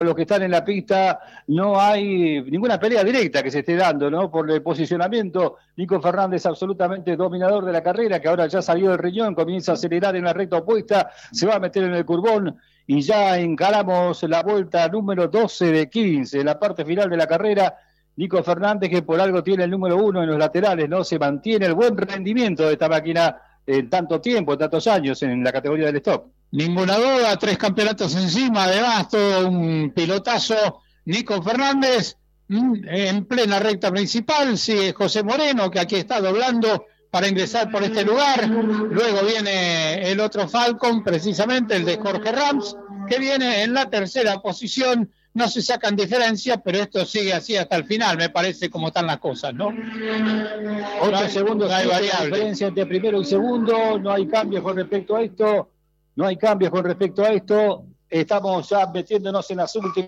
los que están en la pista, no hay ninguna pelea directa que se esté dando, ¿no? Por el posicionamiento, Nico Fernández absolutamente dominador de la carrera, que ahora ya salió del riñón, comienza a acelerar en la recta opuesta, se va a meter en el curbón y ya encaramos la vuelta número 12 de 15, la parte final de la carrera. Nico Fernández, que por algo tiene el número 1 en los laterales, ¿no? Se mantiene el buen rendimiento de esta máquina en tanto tiempo, en tantos años en la categoría del stock. Ninguna duda, 3 campeonatos encima, además todo un pilotazo. Nico Fernández en plena recta principal, sigue José Moreno, que aquí está doblando para ingresar por este lugar. Luego viene el otro Falcon, precisamente el de Jorge Rams, que viene en la tercera posición. No se sacan diferencias, pero esto sigue así hasta el final, me parece, como están las cosas, ¿no? 8 segundos no hay diferencia entre primero y segundo, no hay cambios con respecto a esto. No hay cambios con respecto a esto. Estamos ya metiéndonos en las últimas.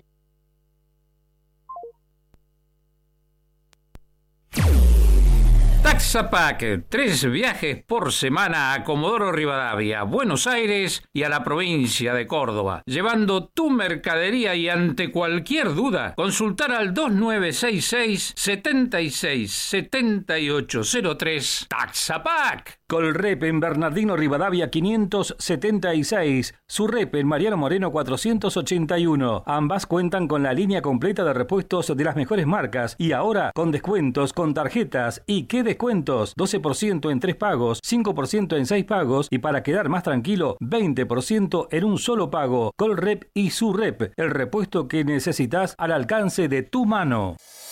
Taxapack, 3 viajes por semana a Comodoro Rivadavia, Buenos Aires y a la provincia de Córdoba, llevando tu mercadería y ante cualquier duda, consultar al 2966-767803 Taxapack. Colrep en Bernardino Rivadavia 576, Surrep en Mariano Moreno 481. Ambas cuentan con la línea completa de repuestos de las mejores marcas y ahora con descuentos con tarjetas. ¿Y qué descuentos? 12% en 3 pagos, 5% en 6 pagos y para quedar más tranquilo, 20% en un solo pago. Colrep y Surrep, el repuesto que necesitas al alcance de tu mano.